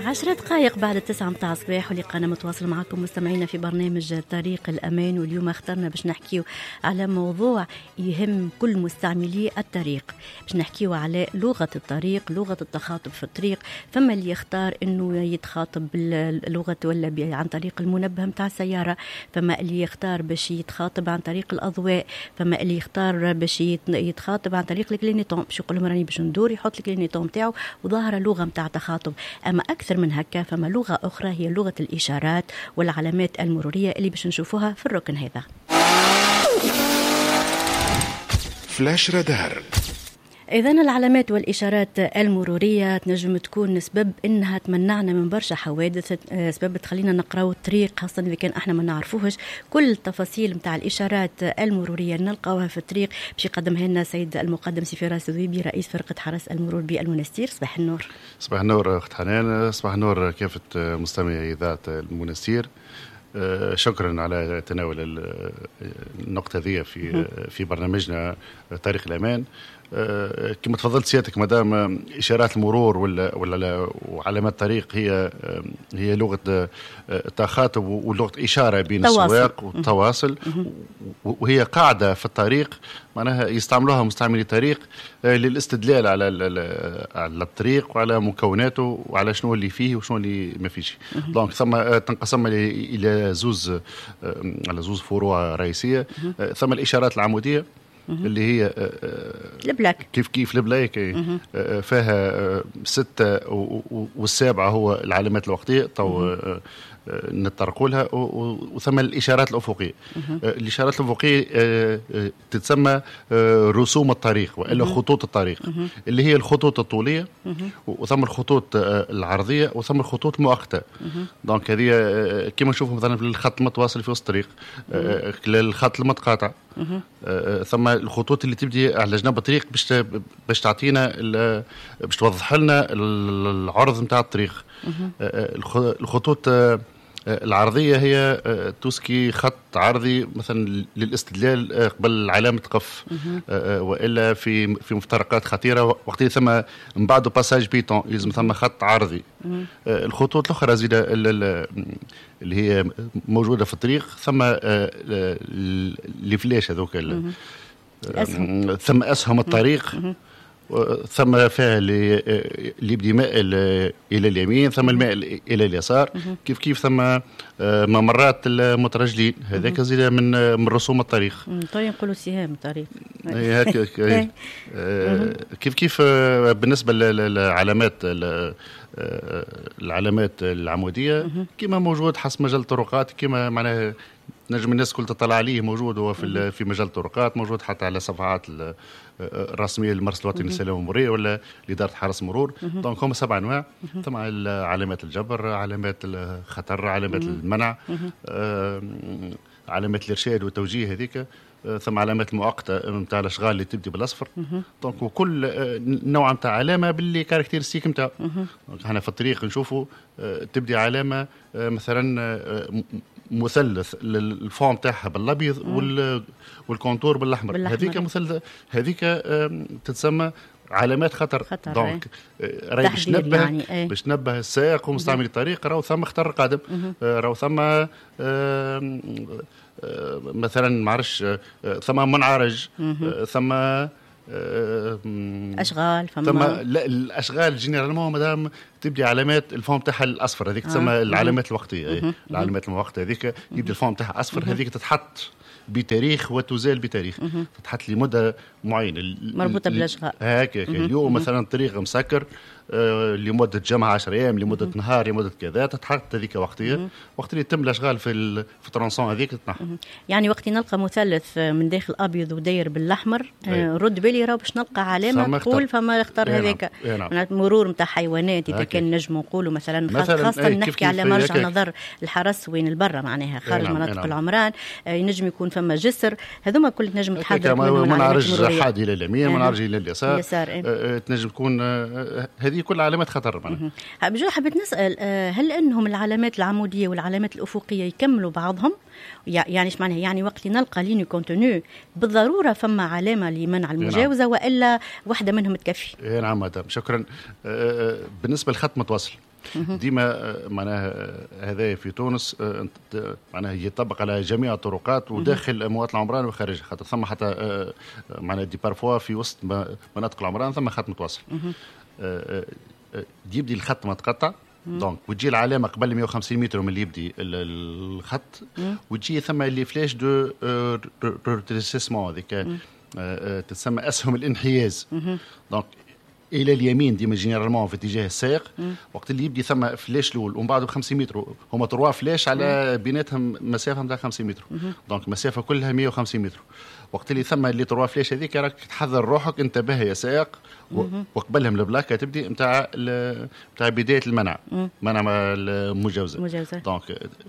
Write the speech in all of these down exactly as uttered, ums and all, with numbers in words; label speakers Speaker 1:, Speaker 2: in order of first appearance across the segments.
Speaker 1: عشرة دقائق بعد التسعة متاع الصباح، ولقانا متواصل معكم مستمعينا في برنامج طريق الأمان. واليوم اخترنا باش نحكيو على موضوع يهم كل مستعملي الطريق، باش نحكيو على لغة الطريق، لغة التخاطب في الطريق. فما اللي يختار انه يتخاطب باللغة ولا عن طريق المنبه متاع السيارة، فما اللي يختار باش يتخاطب عن طريق الأضواء، فما اللي يختار باش يتخاطب عن طريق الكلينيتون، باش يقول لهم راني باش ندور يحط الكلينيتون متاعو وظاهرة لغة متاع تخاطب. أما أكثر من هكا فما لغة أخرى هي لغة الإشارات والعلامات المرورية اللي باش نشوفوها في الركن هذا.
Speaker 2: فلاش رادار.
Speaker 1: إذن العلامات والإشارات المرورية تنجم تكون سبب إنها تمنعنا من برشا حوادث، سبب تخلينا نقراو الطريق، خاصة إذا كان إحنا ما نعرفوهش. كل التفاصيل متاع الإشارات المرورية نلقاوها في الطريق باش يقدمها لنا سيد المقدم سي فراس ذويبي، رئيس فرقة حرس المرور بالمنستير. صباح النور.
Speaker 3: صباح النور أخت حنان، صباح النور كافة مستمعي إذاعة المنستير. شكرا على تناول النقطة هذه في في برنامجنا طريق الأمان. كما تفضلت سيادتك، مدام إشارات المرور ولا ولا وعلامات الطريق هي هي لغة تخاطب ولغة إشارة بين السواق والتواصل، وهي قاعدة في الطريق معناها يستعملوها مستعملي الطريق للاستدلال على على الطريق وعلى مكوناته وعلى شنو اللي فيه وشنو اللي ما فيش. دونك ثم تنقسم إلى زوز على زوز فروع رئيسية. ثم الإشارات العمودية اللي هي
Speaker 1: البلاك،
Speaker 3: كيف كيف البلاك فيها ستة والسابعة هو العلامات الوقتية تو نتطرقوا لها. وثم الإشارات الأفقية. الإشارات الأفقية تتسمى رسوم الطريق وإلا خطوط الطريق، اللي هي الخطوط الطولية وثم الخطوط العرضية وثم الخطوط المؤقتة. دونك هذه كما نشوف مثلا في الخط المتواصل في وسط الطريق، الخط المتقاطع، ثم الخطوط اللي تبدي على جنب الطريق باش باش تعطينا باش توضح لنا العرض نتاع الطريق. الخطوط العرضية هي توسكي خط عرضي مثلا للاستدلال قبل علامة قف، وإلا في في مفترقات خطيرة وقت ثم من بعده باساج بيتون يلزم ثم خط عرضي. الخطوط الأخرى زيادة اللي هي موجودة في الطريق ثم الفلاش هذوك، ثم أسهم الطريق، ثم فيها اللي يبدي مائل إلى اليمين ثم المائل إلى اليسار، كيف كيف ثم ممرات المترجلين، هذاك زيادة من من رسوم الطريق.
Speaker 1: طيب نقولوا سهام الطريق
Speaker 3: هكا. كيف كيف بالنسبة للعلامات العلامات العمودية كما موجود حسب مجال الطرقات، كما معناها نجم الناس كل تطلع عليه، موجود هو في في مجال الطرقات، موجود حتى على صفحات الرسميه للمرصد الوطني للسلامه المروريه ولا لاداره حرس المرور. دونك هم سبع انواع، ثم علامات الجبر، علامات الخطر، علامات المنع، علامات الارشاد والتوجيه هذيك، ثم علامات المؤقته نتاع الاشغال اللي تبدي بالاصفر. دونك وكل نوع نتاع علامه باللي كاركتيرستيك نتاعو. دونك احنا في الطريق نشوفوا تبدي علامه مثلا مثلث الفون تاعها بالابيض والكونتور بالاحمر، هذيك مثلث هذيك تتسمى علامات خطر.
Speaker 1: خطر.
Speaker 3: دونك راهي باش نبه
Speaker 1: يعني ايه؟
Speaker 3: باش نبه السائق ومستعمل الطريق راهو ثم خطر قادم، راهو ثم مثلا ما عرفش ثم منعرج، ثم
Speaker 1: اشغال فما
Speaker 3: ثم لا الاشغال جينيرالمون مادام تبدي علامات الفون تاعها الاصفر، هذيك تسمى آه. العلامات الوقتيه. العلامات المؤقته هذيك يبدا الفون تاعها اصفر، هذيك تتحط بتاريخ وتزال بتاريخ، تتحط لمده معينه
Speaker 1: مربوطه بالاشغال.
Speaker 3: هكا اليوم مثلا الطريق مسكر آه لمده جمعه عشرة ايام، لمده نهار، لمده كذا، تتحط هذيك وقتيه، وقت اللي يتم الاشغال في في الترانسون هذيك تتنحى. يعني
Speaker 1: وقت نلقى مثلث من داخل ابيض وداير بالاحمر، آه رد بالي راه باش نلقى علامه تقول فما اختار هذاك مرور نتاع حيوانات، اذا كان نجم نقولوا مثلا خاصه نحكي على مرجع نظر الحرس وين البرة معناها خارج مناطق العمران، آه ينجم يكون فما جسر، هذوما كل نجم تحدد منهم
Speaker 3: منعرج حاد الى اليمين، منعرج الى اليسار، آه تنجم تكون آه هذه كل علامات خطر معناها.
Speaker 1: بجو حبيت نسال، آه هل انهم العلامات العموديه والعلامات الافقيه يكملوا بعضهم؟ يعني ايش معناها؟ يعني وقت نلقى ليني كونتوني بالضروره فما علامه لمنع المجاوزه، نعم. والا واحده منهم تكفي؟
Speaker 3: نعم مدام، شكرا. آه بالنسبه للخط متواصل، ديما معناها هذا في تونس معناها يطبق على جميع الطرقات وداخل المواطن العمراني وخارجها، خاطر ثم حتى معناها دي بارفوا في وسط مناطق العمران ثم خط متواصل يبدي الخط متقطع دونك وتجي العلامه قبل مئة وخمسين متر من اللي يبدي الخط وتجي ثم اللي فلاش دو روتريسيسمون هذيك تسمى اسهم الانحياز دونك الى اليمين ديما جينيرالمون في اتجاه السائق وقت اللي يبدي ثم فلاش الاول ومن بعد ب خمسين متر هما تروا فلاش على بيناتهم مسافه نتاع خمسين متر دونك المسافه كلها مئة وخمسين متر وقت اللي ثم اللي تروا فلاش هذيك راك تحذر روحك انتبه يا سائق وقبلهم البلاكه تبدي نتاع نتاع بدايه المنع منع المجاوزه دونك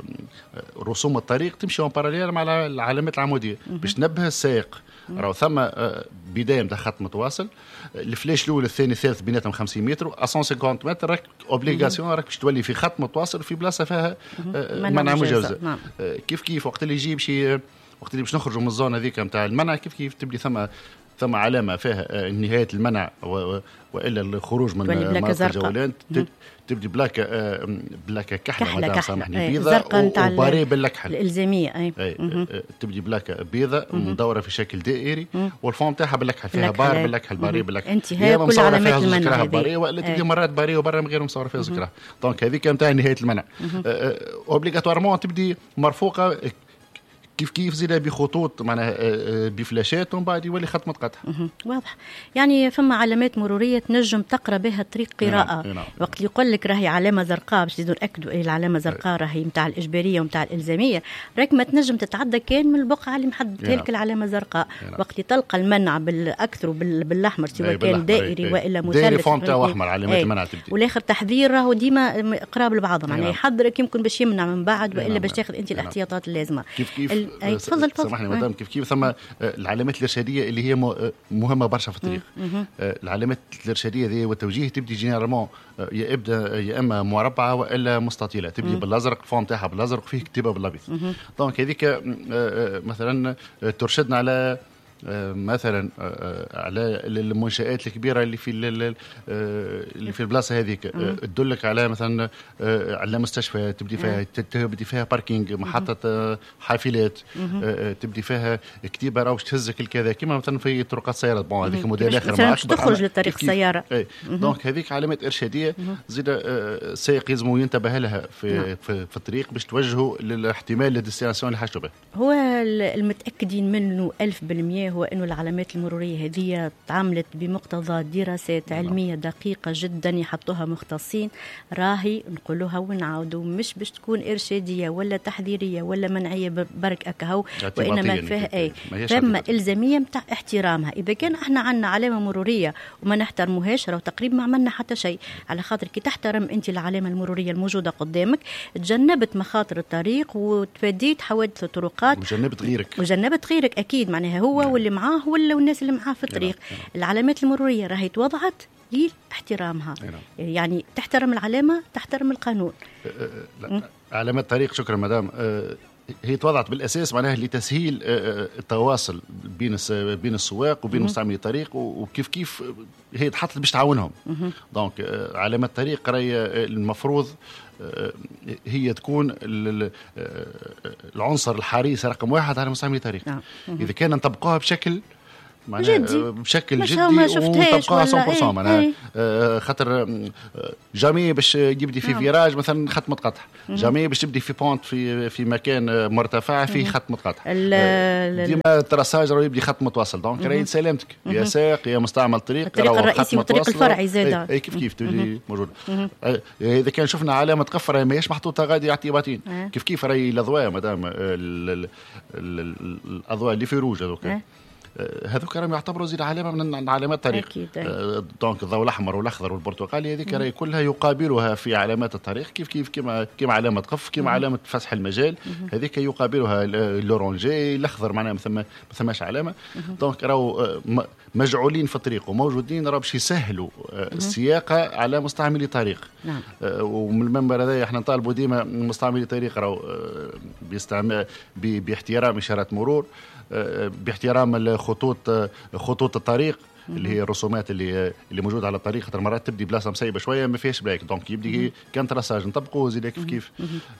Speaker 3: رسوم الطريق تمشي اون باراليل مع العلامات العموديه باش تنبه السائق راهو ثم بدايه نتاع خط متواصل الفلاش الاول الثاني الثالث بيناتهم خمسين متر مئتين وخمسين متر راك اوبليغاسيون راك باش تولي في خط متواصل في بلاصه فيها منع مجاوزه نعم. كيف كيف وقت اللي يجي شي وقت اللي باش نخرجوا من الزون هذيك نتاع المنع كيف كيف تبدي ثم ثم علامه فيها نهايه المنع والا الخروج من مناطق الجولان تبدي بلاكه بلاكه كحله مدام سامحني بيضاء وباري بالكحل
Speaker 1: الالزاميه اي,
Speaker 3: أي. تبدي بلاكه بيضاء مدوره في شكل دائري والفون تاعها بالكحل فيها بار بالكحل باري بالكحل
Speaker 1: انتهاء كل علامات المنع
Speaker 3: باري ولا تبدي مرات باري وبرا من غير مصور فيها ذكرها دونك هذيك نتاع نهايه المنع اوبليغاتوارمون تبدي مرفوقه كيف كيف زيدا بخطوط معناها بفلاشات ومن بعد يولي خط متقطع.
Speaker 1: واضح. يعني فما علامات مروريه تنجم تقرا بها الطريق قراءه. نعم. وقت اللي يقول لك راهي علامه زرقاء باش نزيدوا ناكدوا اي العلامه زرقاء راهي نتاع الاجباريه ونتاع الالزاميه، راك ما تنجم تتعدى كان من البقعه اللي محددها لك العلامه زرقاء. وقت اللي تلقى المنع بالاكثر بالاحمر سواء كان دائري والا مثلث.
Speaker 3: دائري فون تاع احمر علامات المنع تبدي.
Speaker 1: والاخر تحذير راهو ديما قراب لبعضهم، معناها يحذرك يمكن باش يمنع من بعد والا باش تاخذ انت الاحتياطات اللازمه.
Speaker 3: كيف كيف أي تفضل تفضل سامحني مدام كيف كيف ثم العلامات الارشاديه اللي هي مهمه برشا في الطريق. العلامات الارشاديه ذي والتوجيه تبدي جينيرالمون يا ابدا يا اما مربعه والا مستطيله، تبدي بالازرق الفون تاعها بالازرق وفيه كتابه بالابيض. دونك هذيك مثلا ترشدنا على مثلا على المنشآت الكبيره اللي في اللي في البلاصه هذيك، تدلك على مثلا على مستشفى تبدي فيها تبدي فيها باركينج، محطه حافلات تبدي فيها كتيبه راهو تهزك الكذا كما مثلا في طرقات السيارات. بون هذيك موديل اخر
Speaker 1: ما تخرج للطريق السياره.
Speaker 3: دونك هذيك علامات ارشاديه زيد السائق لازم ينتبه لها في في الطريق باش توجهه للاحتمال للديستيناسيون اللي حاجته به.
Speaker 1: هو المتاكدين منه ألف بالمئة هو أنه العلامات المرورية هذه تعاملت بمقتضى دراسات علمية دقيقة جدا يحطوها مختصين، راهي نقولوها ونعاودوا مش باش تكون إرشادية ولا تحذيرية ولا منعية برك أكهو، وإنما فيها أي ثم إلزامية متاع احترامها. إذا كان احنا عنا علامة مرورية وما نحترموهاش راهو تقريبا ما عملنا حتى شيء، على خاطر كي تحترم أنت العلامة المرورية الموجودة قدامك تجنبت مخاطر الطريق وتفاديت حوادث الطرقات
Speaker 3: وجنبت غيرك
Speaker 1: وجنبت غيرك أكيد، معناها هو واللي معاه ولا والناس اللي معاه في الطريق. العلامات المرورية راهي توضعت لاحترامها، يعني تحترم العلامة تحترم القانون.
Speaker 3: علامات الطريق شكرا مدام هي توضعت بالاساس معناها لتسهيل التواصل بين بين السواق وبين مستعملي الطريق، وكيف كيف هي تحطت باش تعاونهم. دونك علامات الطريق راهي المفروض هي تكون العنصر الحريص رقم واحد على مستعملي الطريق. اذا كان نطبقوها بشكل جدي بشكل جدي وطبقها مية بالمية معناها آه خاطر جامي باش يبدي في فيراج مثلا خط متقطع، جامي باش تبدي في بونت في في مكان مرتفع في خط متقطع، آه ديما التراساج راه يبدي خط متواصل. دونك راهي سلامتك يا سائق يا مستعمل طريق،
Speaker 1: الطريق الرئيسي والطريق الفرعي زاد
Speaker 3: اي كيف كيف تبدي موجوده. آه اذا كان شفنا علامه تقفر راهي ماهيش محطوطه غادي اعتباطين. آه كيف كيف راهي الاضواء مدام الاضواء اللي في روج هذوك هذوك راهم يعتبروا زيد علامه من علامات الطريق. دونك الضوء الاحمر والاخضر والبرتقالي هذيك راهي كلها يقابلها في علامات الطريق كيف كيف كما كما علامه قف كما علامه فسح المجال، هذيك يقابلها الاورانجي الاخضر معناها ما ثماش علامه. دونك راهو مجعولين في الطريق وموجودين راه باش يسهلوا السياقه على مستعملي الطريق. نعم. ومن المنبر هذا احنا نطالبوا ديما مستعملي الطريق راهو بيستعمل باحترام اشارات مرور، باحترام خطوط خطوط الطريق، اللي هي الرسومات اللي اللي موجوده على الطريق، خاطر مرات تبدي بلاصه مسيبه شويه ما فيهاش بريك، دونك يبدي كان تراساج نطبقوا زي كيف كيف.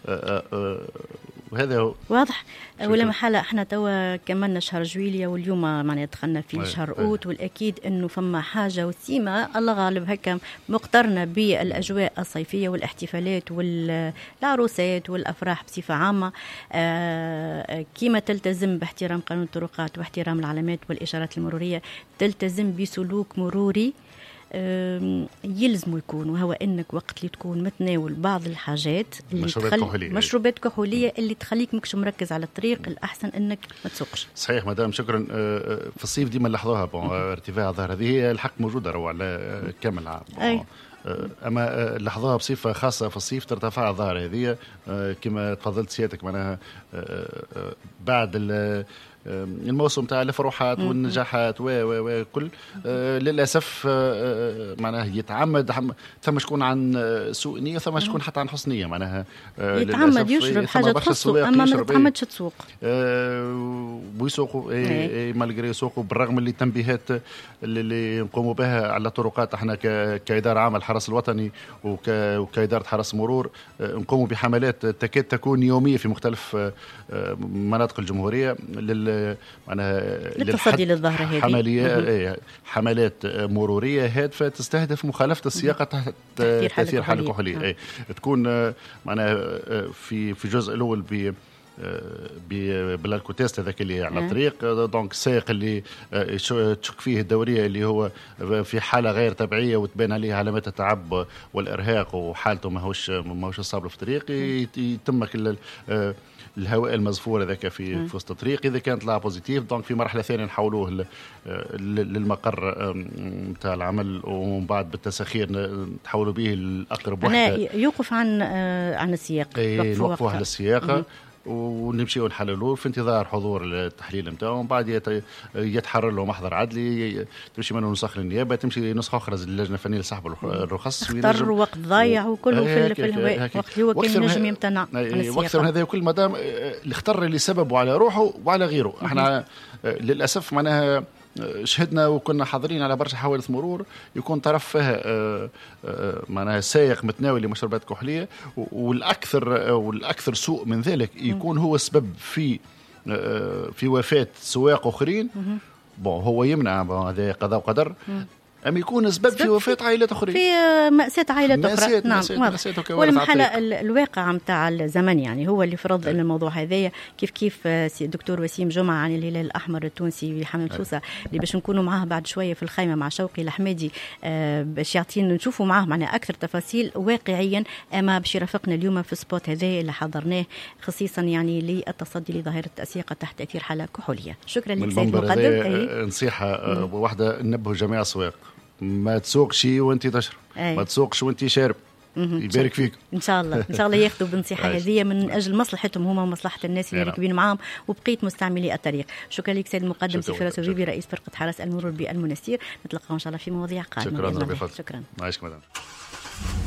Speaker 3: وهذا هو
Speaker 1: واضح. ولا محالة احنا توا كملنا شهر جويلية واليوم معناها دخلنا في شهر اوت، والاكيد انه فما حاجه وسيمه الله غالب هكا مقترنه بالاجواء الصيفيه والاحتفالات والعروسات والافراح بصفه عامه، آه كيما تلتزم باحترام قانون الطرقات واحترام العلامات والاشارات المروريه، تلتزم بسلوك مروري يلزم يكون، وهو انك وقت اللي تكون متناول بعض الحاجات اللي
Speaker 3: مشروبات
Speaker 1: تخلي
Speaker 3: كحوليه
Speaker 1: مشروبات كحوليه اللي تخليك مكش مركز على الطريق، الاحسن انك ما تسوقش.
Speaker 3: صحيح مدام، شكرا. في الصيف ديما نلاحظوها بون ارتفاع الظهر، هذه الحق موجوده رو على كامل العام، اما لاحظوها بصفه خاصه في الصيف ترتفع الظهر هذه كما تفضلت سيادتك، معناها بعد الموسم تاع الفروحات والنجاحات و و وكل آه للاسف آه معناها يتعمد، ثم شكون عن سوء نيه، ثم شكون حتى عن حسن نيه، معناها
Speaker 1: آه يتعمد يشرب حاجه تخصه اما ما تتعمدش تسوق
Speaker 3: آه ويسوقوا اي مالغري يسوقوا، بالرغم اللي التنبيهات اللي, اللي نقوموا بها على الطرقات احنا كاداره عامه الحرس الوطني وكاداره حرس مرور، آه نقوموا بحملات تكاد تكون يوميه في مختلف آه مناطق الجمهوريه لل معناها
Speaker 1: للتصدي للظاهرة هذه،
Speaker 3: حملية حملات مرورية هادفة تستهدف مخالفة السياقة تحت تأثير حالة كحولية، تكون معناها في في الجزء الأول ب بالالكوتيست هذاك اللي على الطريق، دونك السائق اللي تشك فيه الدوريه اللي هو في حاله غير طبيعيه وتبان عليه علامات التعب والارهاق وحالته ماهوش ماهوش صابر في الطريق، يتم الهواء المزفور هذاك في في وسط الطريق، اذا كانت لا بوزيتيف دونك في مرحله ثانيه نحولوه للمقر نتاع العمل، ومن بعد بالتسخير نحولوا به الاقرب وحده
Speaker 1: يوقف عن عن السياق،
Speaker 3: نوقفوه على السياقه ونمشيو نحللوه في انتظار حضور التحليل نتاعو، ومن بعد يتحرر له محضر عدلي، تمشي منه نسخ للنيابه، تمشي نسخه اخرى للجنه الفنيه لسحب الرخص،
Speaker 1: اختار وقت ضايع وكله في, في الهواء، وقت هو كان نجم يمتنع عن السياقه.
Speaker 3: واكثر من هذا كل مدام اللي اختار اللي سببه على روحه وعلى غيره. احنا للاسف معناها شهدنا وكنا حاضرين على برشا حوادث مرور يكون طرف فيها معناها سائق متناول لمشروبات كحوليه، والاكثر والاكثر سوء من ذلك يكون هو السبب في في وفاه سواق اخرين. بون هو يمنع هذا قضاء وقدر، أم يكون سبب في وفاة عائلات أخرى،
Speaker 1: في مأساة عائلات أخرى. نعم، والمحلة الواقع متاع الزمن يعني هو اللي فرض أن الموضوع هذايا. كيف كيف الدكتور وسيم جمعة عن الهلال الأحمر التونسي بحمل سوسة اللي باش نكونوا معاه بعد شوية في الخيمة مع شوقي الحمادي باش يعطينا نشوفوا معاه معنا أكثر تفاصيل واقعيا، أما باش يرافقنا اليوم في السبوت هذا اللي حضرناه خصيصا يعني للتصدي لظاهرة السياقة تحت تأثير حالة كحولية. شكرا لك سيد المقدم.
Speaker 3: نصيحة واحدة ننبه جميع السواق، ما تسوقش وانت تشرب، ما تسوقش وانت شارب. يبارك فيك
Speaker 1: ان شاء الله. ان شاء الله ياخذوا بالنصيحه هذه من اجل مصلحتهم هما ومصلحه الناس اللي راكبين معاهم وبقيه مستعملي الطريق. شكرا لك سيد المقدم سي فراس الربيبي رئيس فرقه حرس المرور بالمنستير. نتلقاو ان شاء الله في مواضيع قادمه.
Speaker 3: شكرا.
Speaker 1: شكرا.
Speaker 3: معايشك مدام.